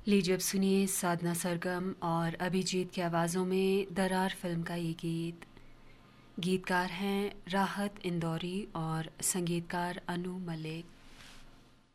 लीजिए अब सुनिए साधना सरगम और अभिजीत की आवाज़ों में दरार फिल्म का ये गीत। गीतकार हैं राहत इंदौरी और संगीतकार अनु मलिक।